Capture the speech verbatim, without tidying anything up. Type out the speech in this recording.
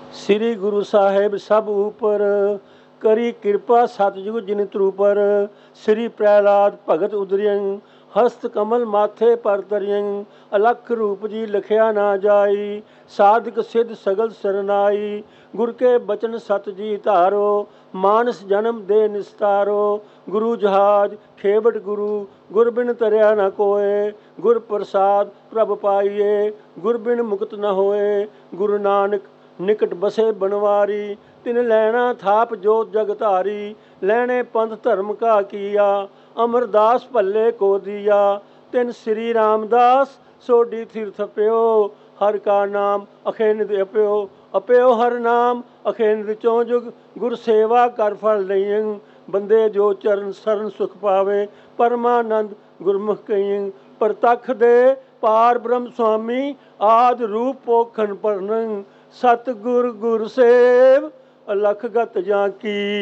ਸ੍ਰੀ ਗੁਰੂ ਸਾਹਿਬ ਸਭ ਉਪਰ, ਕਰੀ ਕਿਰਪਾ ਸਤਿਜੁਗ ਜਿਨ ਤਰੂਪਰ। ਸ੍ਰੀ ਪ੍ਰਹਿਲਾਦ ਭਗਤ ਉਦਰਿਯੰ, ਹਸਤ ਕਮਲ ਮਾਥੇ ਪਰ ਤਰਿਯੰ। ਅਲਖ ਰੂਪ ਜੀ ਲਖਿਆ ਨਾ ਜਾਈ, ਸਾਧਕ ਸਿੱਧ ਸਗਲ ਸਰਨਾਈ। ਗੁਰ ਕੇ ਬਚਨ ਸਤ ਜੀ ਧਾਰੋ, ਮਾਨਸ ਜਨਮ ਦੇ ਨਿਸਤਾਰੋ। ਗੁਰੂ ਜਹਾਜ ਖੇਵਟ ਗੁਰੂ, ਗੁਰ ਬਿਨ ਤਰਿਆ ਨਾ ਕੋਏ। ਗੁਰ ਪ੍ਰਸਾਦ ਪ੍ਰਭ ਪਾਈਏ, ਗੁਰ ਬਿਨ ਮੁਕਤ ਨ ਹੋਏ। ਗੁਰੂ ਨਾਨਕ ਨਿਕਟ ਬਸੇ ਬਨਵਾਰੀ, ਤਿਨ ਲੈਣਾ ਥਾਪ ਜੋਤ ਜਗ ਧਾਰੀ। ਲੈਣੇ ਪੰਥ ਧਰਮ ਕਾ ਕੀਆ, ਅਮਰਦਾਸ ਭੱਲੇ ਕੋ ਦੀਆ। ਤਿਨ ਸ੍ਰੀ ਰਾਮਦਾਸ ਸੋਢੀ ਤੀਰਥ ਪਿਓ, ਹਰ ਕਾ ਨਾਮ ਅਖੇ ਨਿਤ ਅਪਿਓ। ਅਪਿਓ ਹਰ ਨਾਮ ਅਖੇ ਨਿਤ ਚੌ ਜੁਗ, ਗੁਰ ਸੇਵਾ ਕਰ ਫਲ ਲਈਅੰ। ਬੰਦੇ ਜੋ ਚਰਨ ਸਰਨ ਸੁਖ ਪਾਵੇ, ਪਰਮਾਨੰਦ ਗੁਰਮੁਖ ਕਈਅੰ। ਪ੍ਰਤੱਖ ਦੇ ਪਾਰ ਬ੍ਰਹਮ ਸੁਆਮੀ, ਆਦਿ ਰੂਪ ਪੋਖਣ ਪਰਨੰ। ਸਤਿਗੁਰ ਗੁਰ ਸੇਵ, ਅਲਖ ਗਤ ਜਾਂ ਕੀ।